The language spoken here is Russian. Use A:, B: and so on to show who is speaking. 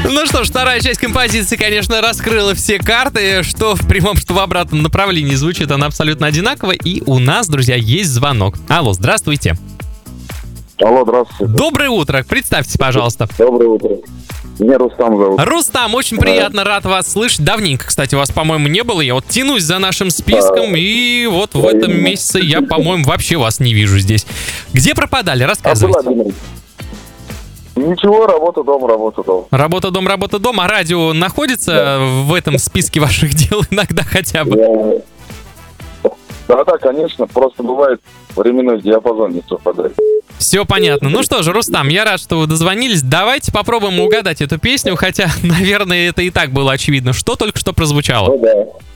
A: Ну что ж, вторая часть композиции, конечно, раскрыла все карты, что в прямом, что в обратном направлении звучит она абсолютно одинаково. И у нас, друзья, есть звонок. Алло, здравствуйте.
B: Алло, здравствуйте.
A: Доброе утро. Представьте, пожалуйста.
B: Доброе утро. Меня Рустам зовут.
A: Рустам, очень приятно, рад вас слышать. Давненько, кстати, вас, по-моему, не было. Я вот тянусь за нашим списком, и вот в этом месяце я, по-моему, вообще вас не вижу здесь. Где пропадали? Рассказывайте.
B: Ничего, работа, дом, работа, дом.
A: Работа, дом, работа, дом. А радио находится в этом списке ваших дел иногда хотя бы?
B: Да, конечно, просто бывает временной диапазон не совпадает.
A: Все понятно. Ну что же, Рустам, я рад, что вы дозвонились. Давайте попробуем угадать эту песню, хотя, наверное, это и так было очевидно. Что только что прозвучало?
B: Ну да.